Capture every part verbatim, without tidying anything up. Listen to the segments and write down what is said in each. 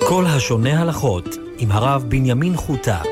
כל השונה הלכות עם הרב בנימין חוטה.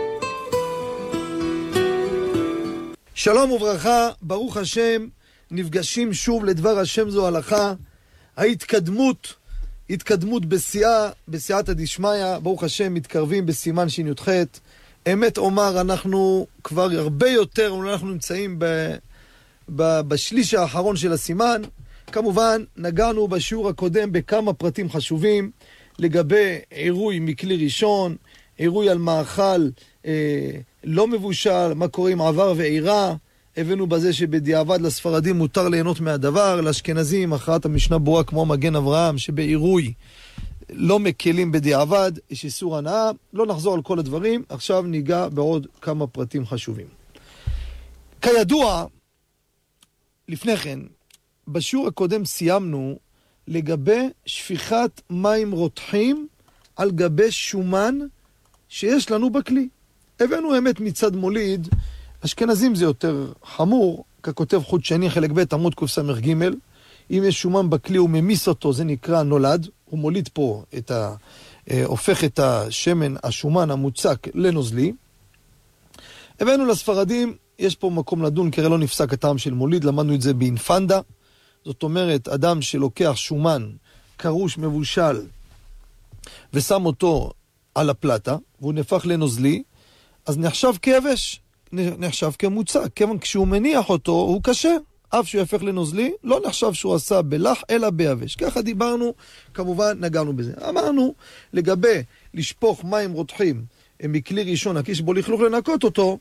שלום וברכה, ברוך השם, נפגשים שוב לדבר השם זו הלכה. ההתקדמות, התקדמות בשיאה, בסייעתא דשמיא, ברוך השם, מתקרבים בסימן שי"ח. אמת אומר, אנחנו כבר הרבה יותר, אנחנו נמצאים ב, ב, בשליש האחרון של הסימן. כמובן, נגענו בשיעור הקודם בכמה פרטים חשובים, לגבי עירוי מכלי ראשון, עירוי על מאכל אה, לא מבושל, מה קורה עם עבר ועירה. הבאנו בזה שבדיעבד לספרדים מותר ליהנות מהדבר, לאשכנזים הכרעת המשנה ברורה כמו מגן אברהם שבעירוי לא מקלים בדיעבד, יש איסור הנאה. לא נחזור על כל הדברים, עכשיו ניגע בעוד כמה פרטים חשובים. כידוע, לפני כן, בשיעור הקודם סיימנו לגבי שפיכת מים רותחים על גבי שומן שיש לנו בכלי. הבאנו אמת מצד מוליד, אשכנזים זה יותר חמור, ככותב חוט שני חלק ב' עמוד קס"ג, אם יש שומן בכלי הוא ממיס אותו, זה נקרא נולד, הוא מוליד פה את ה... הופך את השמן, השומן המוצק לנוזלי. הבאנו לספרדים, יש פה מקום לדון, כרי לא נפסק הטעם של מוליד, למדנו את זה באינפנדה, זאת אומרת, אדם שלוקח שומן קרוש מבושל ושם אותו על הפלטה, והוא נפח לנוזלי, אז נחשב כיבש, נחשב כמוצק. כיוון כשהוא מניח אותו, הוא קשה. אף שהוא יפך לנוזלי, לא נחשב שהוא עשה בלח, אלא ביבש. ככה דיברנו, כמובן נגענו בזה. אמרנו, לגבי לשפוך מים רותחים מכלי ראשון, הכיס בו לכלוך לנקות אותו,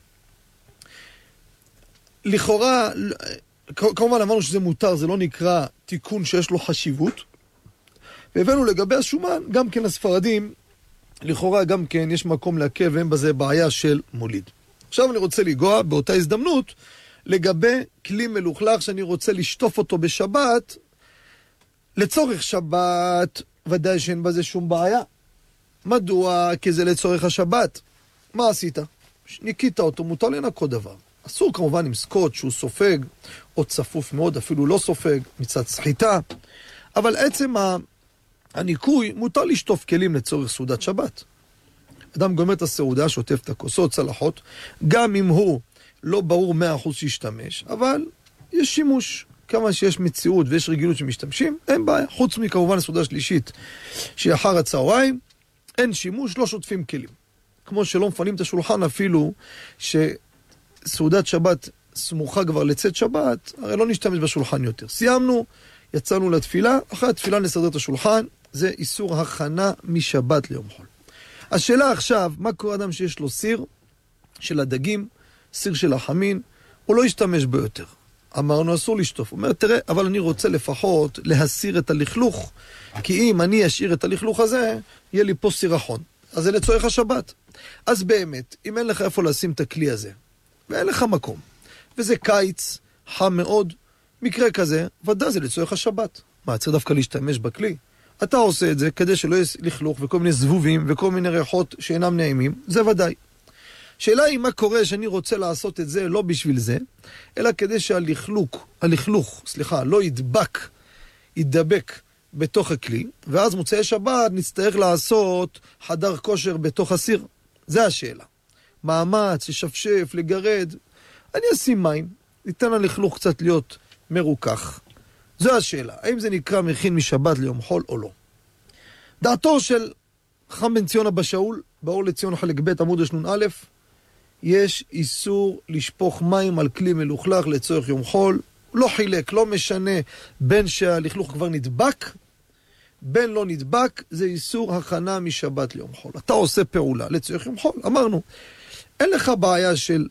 לכאורה, כמובן אמרנו שזה מותר, זה לא נקרא תיקון שיש לו חשיבות. והבאנו לגבי השומן, גם כן הספרדים, לכאורה גם כן יש מקום להקל, ואין בזה בעיה של מוליד. עכשיו אני רוצה לגוע באותה הזדמנות, לגבי כלי מלוכלך שאני רוצה לשטוף אותו בשבת, לצורך שבת, ודאי שאין בזה שום בעיה. מדוע? כי זה לצורך השבת. מה עשית? ניקית אותו, מותר לנקות דבר. אסור כמובן עם סקוט שהוא סופג, או צפוף מאוד, אפילו לא סופג, מצד סחיטה. אבל עצם הניקוי, מותר לשטוף כלים לצורך סעודת שבת. אדם גומר את הסעודה, שוטף את הכוסות, צלחות, גם אם הוא לא ברור מאה אחוז שישתמש, אבל יש שימוש. כמה שיש מציאות ויש רגילות שמשתמשים, אין בעיה. חוץ מכמובן הסעודה שלישית, שהיא אחר הצהריים, אין שימוש, לא שוטפים כלים. כמו שלא מפנים את השולחן אפילו, שסעודת שבת סמוכה כבר לצאת שבת, הרי לא נשתמש בשולחן יותר. סיימנו, יצאנו לתפילה, אחרי התפילה נסדר את השולחן, זה איסור הכנה משבת ליום חול. השאלה עכשיו, מה קורה אדם שיש לו סיר של הדגים, סיר של החמין, הוא לא ישתמש בו יותר. אמרנו, אסור לשטוף. הוא אומר, תראה, אבל אני רוצה לפחות להסיר את הלכלוך, כי אם אני אשאיר את הלכלוך הזה, יהיה לי פה סירחון. אז זה לצורך השבת. אז באמת, אם אין לך איפה לשים את הכלי הזה, ואין לך מקום, וזה קיץ, חם מאוד, מקרה כזה, ודאי זה לצורך השבת. מה, צריך דווקא להשתמש בכלי? אתה עושה את זה כדי שלא יהיה לכלוך וכל מיני זבובים וכל מיני ריחות שאינם נעימים, זה ודאי. שאלה היא מה קורה שאני רוצה לעשות את זה לא בשביל זה, אלא כדי שהלכלוך, הלכלוך, סליחה, לא ידבק, ידבק בתוך הכלי, ואז מוצאי שבת נצטרך לעשות חדר כושר בתוך הסיר. זה השאלה. מאמץ, לשפשף, לגרד, אני אשים מים, ניתן הלכלוך קצת להיות מרוכך. זו השאלה, האם זה נקרא מכין משבת ליום חול או לא. דעתו של חכם בן ציון אבא שאול, באור לציון חלק ב' עמוד השנון א', יש איסור לשפוך מים על כלי מלוכלך לצורך יום חול, לא חילק, לא משנה בין שהלכלוך כבר נדבק, בין לא נדבק, זה איסור הכנה משבת ליום חול. אתה עושה פעולה לצורך יום חול, אמרנו, אין לך בעיה של